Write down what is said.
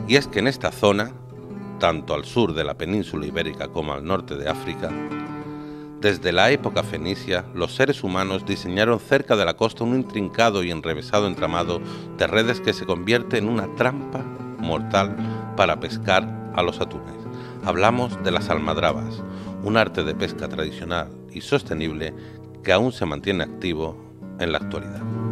Y es que en esta zona, tanto al sur de la península ibérica como al norte de África, desde la época fenicia, los seres humanos diseñaron cerca de la costa un intrincado y enrevesado entramado de redes que se convierte en una trampa mortal para pescar a los atunes. Hablamos de las almadrabas, un arte de pesca tradicional y sostenible que aún se mantiene activo en la actualidad.